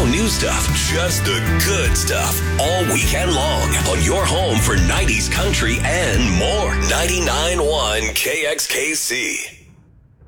new stuff, just the good stuff. All weekend long on your home for 90s country and more. 99.1 KXKC.